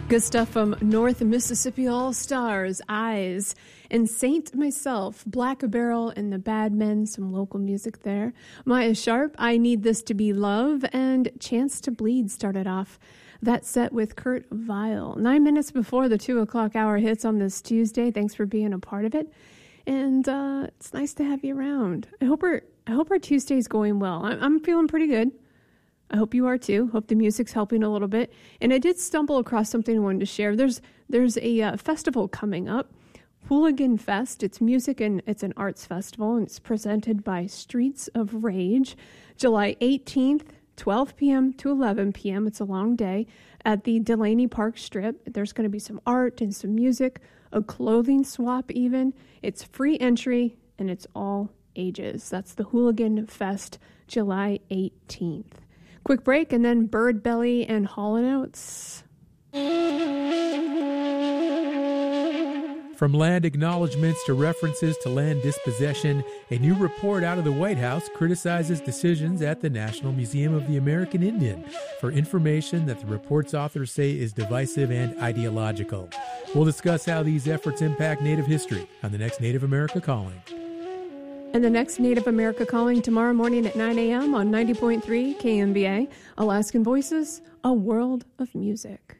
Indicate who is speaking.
Speaker 1: Good stuff from North Mississippi All-Stars, Eyes, and Saint myself, Black Barrel and the Bad Men, some local music there. Maya Sharp, I Need This to Be Love, and Chance to Bleed started off that set with Kurt Vile. 9 minutes before the 2 o'clock hour hits on this Tuesday. Thanks for being a part of it. And it's nice to have you around. I hope our Tuesday's going well. I'm feeling pretty good. I hope you are too. Hope the music's helping a little bit. And I did stumble across something I wanted to share. There's a festival coming up, Hooligan Fest. It's music and it's an arts festival, and it's presented by Streets of Rage, July 18th, 12 p.m. to 11 p.m. It's a long day at the Delaney Park Strip. There's going to be some art and some music, a clothing swap even. It's free entry, and it's all ages. That's the Hooligan Fest, July 18th. Quick break, and then Bird Belly and Hall & Oates.
Speaker 2: From land acknowledgments to references to land dispossession, a new report out of the White House criticizes decisions at the National Museum of the American Indian for information that the report's authors say is divisive and ideological. We'll discuss how these efforts impact Native history on the next Native America Calling.
Speaker 1: And the next Native America Calling tomorrow morning at 9 a.m. on 90.3 KMBA. Alaskan Voices, a world of music.